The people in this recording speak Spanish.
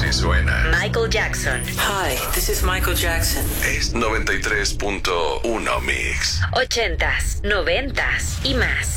así suena. Michael Jackson. Hi, this is Michael Jackson. Es 93.1 Mix. 80s, 90s y más.